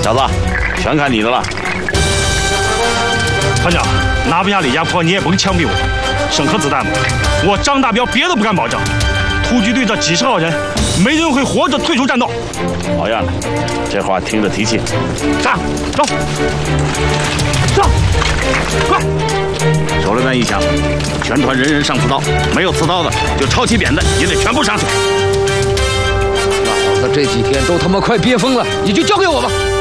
小子，全看你的了。 团长，拿不下李家坡，你也甭枪毙我，省颗子弹吧。我张大彪别的不敢保证，突击队这几10号人，没人会活着退出战斗。 好样的，这话听着提气。 上，走，上，快！ 手榴弹一响，全团人人上刺刀，没有刺刀的就抄起扁担，也得全部上去。 老子这几天都他妈快憋疯了，你就交给我吧。